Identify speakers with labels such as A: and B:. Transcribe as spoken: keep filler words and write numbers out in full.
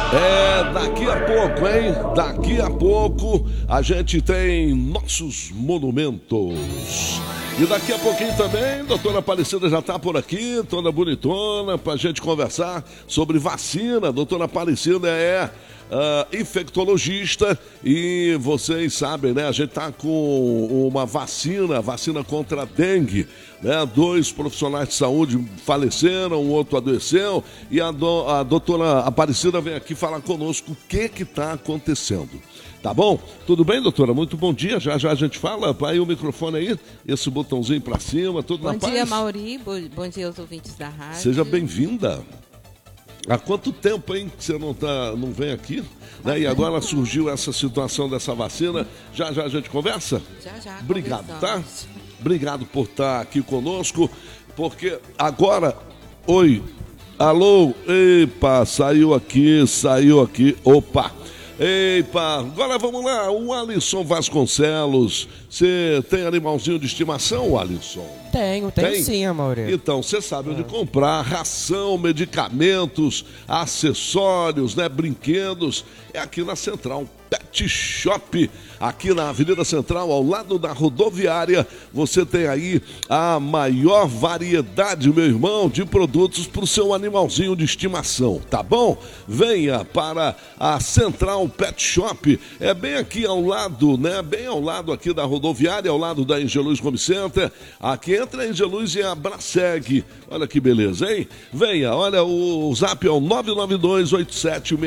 A: É, daqui a pouco, hein? Daqui a pouco a gente tem nossos monumentos. E daqui a pouquinho também, doutora Aparecida já está por aqui, toda bonitona, para a gente conversar sobre vacina. Doutora Aparecida é uh, infectologista e vocês sabem, né? A gente está com uma vacina, vacina contra a dengue. Né? Dois profissionais de saúde faleceram, o outro adoeceu e a, do, a doutora Aparecida vem aqui falar conosco o que que está acontecendo. Tá bom? Tudo bem, doutora? Muito bom dia. Já já a gente fala. Vai o microfone aí, esse botãozinho para cima, tudo
B: bom
A: na paz.
B: Bom dia, Mauri. Bom dia aos ouvintes da rádio.
A: Seja bem-vinda. Há quanto tempo, hein, que você não, tá, não vem aqui? Né? E agora surgiu essa situação dessa vacina. Já já a gente conversa?
B: Já já.
A: Obrigado, tá? Obrigado por estar aqui conosco, porque agora... Oi, alô, epa, saiu aqui, saiu aqui, opa... Epa, agora vamos lá, o Alisson Vasconcelos. Você tem animalzinho de estimação, Alisson?
C: Tenho, tenho tem? sim, Amaury.
A: Então, você sabe onde comprar ração, medicamentos, acessórios, né, brinquedos. É aqui na Central Pet Shop, aqui na Avenida Central, ao lado da rodoviária. Você tem aí a maior variedade, meu irmão, de produtos para o seu animalzinho de estimação, tá bom? Venha para a Central Pet Shop, é bem aqui ao lado, né? Bem ao lado aqui da rodoviária, ao lado da Angeluz Home Center. Aqui entre a Angeluz e a Braseg. Olha que beleza, hein? Venha, olha, o zap é o nove nove dois oito sete